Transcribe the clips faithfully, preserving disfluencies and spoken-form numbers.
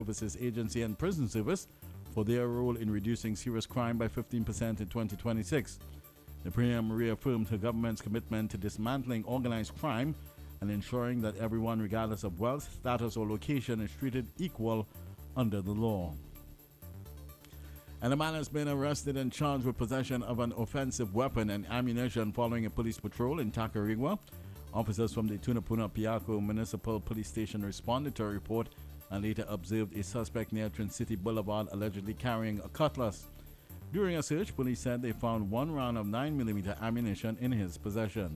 Services Agency and Prison Service for their role in reducing serious crime by fifteen percent in twenty twenty-six. The Premier reaffirmed her government's commitment to dismantling organized crime and ensuring that everyone, regardless of wealth, status, or location, is treated equal under the law. And a man has been arrested and charged with possession of an offensive weapon and ammunition following a police patrol in Tacarigua. Officers from the Tunapuna Piaco Municipal Police Station responded to a report and later observed a suspect near Trin City Boulevard allegedly carrying a cutlass. During a search, police said they found one round of nine millimeter ammunition in his possession.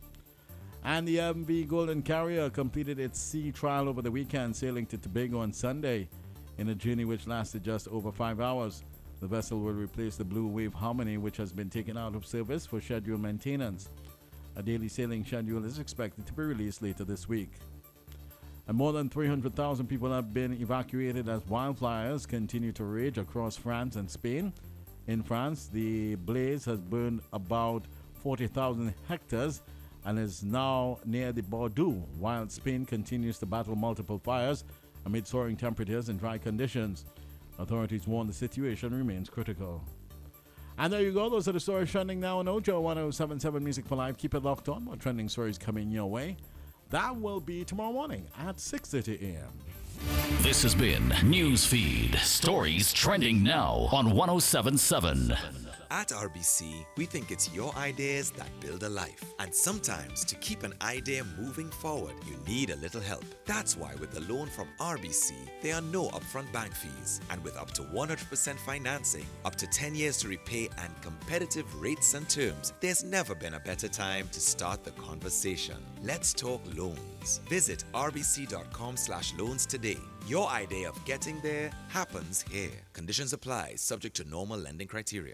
And the M V Golden Carrier completed its sea trial over the weekend, sailing to Tobago on Sunday in a journey which lasted just over five hours. The vessel will replace the Blue Wave Harmony, which has been taken out of service for scheduled maintenance. A daily sailing schedule is expected to be released later this week. And more than three hundred thousand people have been evacuated as wildfires continue to rage across France and Spain. In France, the blaze has burned about forty thousand hectares and is now near the Bordeaux, while Spain continues to battle multiple fires amid soaring temperatures and dry conditions. Authorities warn the situation remains critical. And there you go. Those are the stories trending now on Ojo one oh seven point seven Music for Life. Keep it locked on. More trending stories coming your way. That will be tomorrow morning at six thirty a.m. This has been Newsfeed. Stories trending now on one oh seven point seven. At R B C, we think it's your ideas that build a life. And sometimes, to keep an idea moving forward, you need a little help. That's why with the loan from R B C, there are no upfront bank fees. And with up to one hundred percent financing, up to ten years to repay, and competitive rates and terms, there's never been a better time to start the conversation. Let's talk loans. Visit rbc.com slash loans today. Your idea of getting there happens here. Conditions apply, subject to normal lending criteria.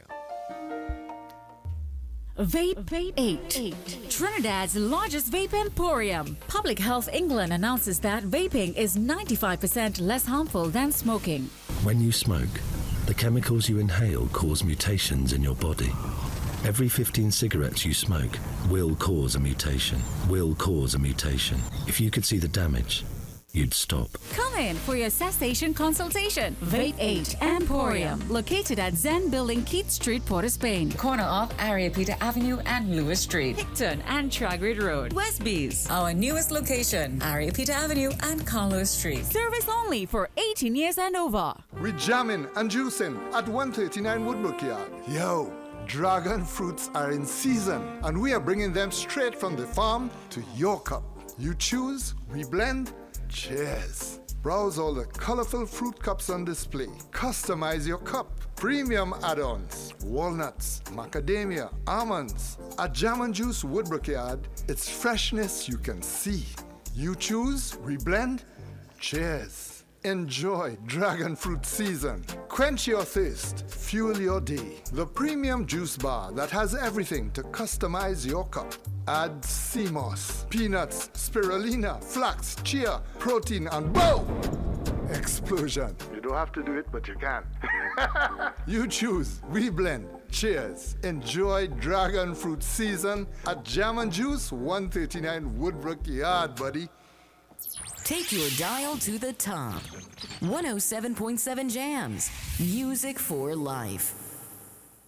Vape, Vape eight. eight. Trinidad's largest vape emporium. Public Health England announces that vaping is ninety-five percent less harmful than smoking. When you smoke, the chemicals you inhale cause mutations in your body. Every fifteen cigarettes you smoke will cause a mutation. Will cause a mutation. If you could see the damage, you'd stop. Come in for your cessation consultation. Vape eight Emporium, located at Zen Building, Keith Street, Port of Spain. Corner of Ariapita Avenue and Lewis Street. Hickton and Tragrid Road. Westbees. Our newest location, Ariapita Avenue and Carlos Street. Service only for eighteen years and over. We're jamming and juicing at one thirty-nine Woodbrook Yard. Yo, dragon fruits are in season, and we are bringing them straight from the farm to your cup. You choose, we blend. Cheers. Browse all the colorful fruit cups on display. Customize your cup. Premium add-ons, walnuts, macadamia, almonds. At Jam and Juice Woodbrook Yard, it's freshness you can see. You choose, we blend. Cheers. Enjoy dragon fruit season. Quench your thirst. Fuel your day. The premium juice bar that has everything to customize your cup. Add sea moss, peanuts, spirulina, flax, chia, protein, and boom! Explosion. You don't have to do it, but you can. You choose. We blend. Cheers. Enjoy dragon fruit season at Jam and Juice, one thirty-nine Woodbrook Yard, buddy. Take your dial to the top. one oh seven point seven Jams. Music for life.